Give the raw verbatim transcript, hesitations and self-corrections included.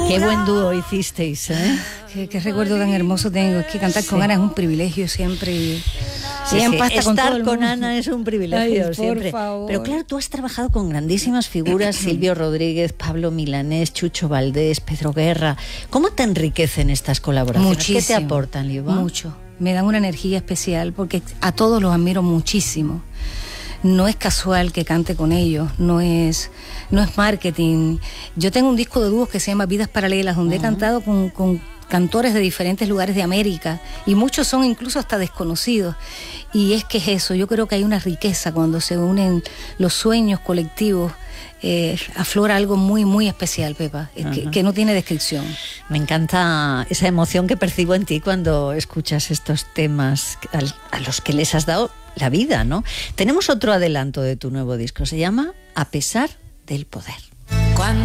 Qué buen dúo hicisteis, ¿eh? Qué, qué recuerdo tan hermoso tengo. Es que cantar sí. con Ana es un privilegio siempre. Y, sí, y sí. Estar con, todo con Ana es un privilegio. Ay, siempre. Por favor. Pero claro, tú has trabajado con grandísimas figuras, Silvio Rodríguez, Pablo Milanés, Chucho Valdés, Pedro Guerra. ¿Cómo te enriquecen estas colaboraciones? Muchísimo. ¿Qué te aportan, Liuba? Mucho. Me dan una energía especial porque a todos los admiro muchísimo. No es casual que cante con ellos, no es, no es marketing. Yo tengo un disco de dúos que se llama Vidas Paralelas, donde uh-huh. he cantado con, con cantores de diferentes lugares de América y muchos son incluso hasta desconocidos. Y es que es eso, yo creo que hay una riqueza cuando se unen los sueños colectivos. Eh, aflora algo muy, muy especial, Pepa, uh-huh. que, que no tiene descripción. Me encanta esa emoción que percibo en ti cuando escuchas estos temas a los que les has dado la vida, ¿no? Tenemos otro adelanto de tu nuevo disco, se llama A pesar del poder.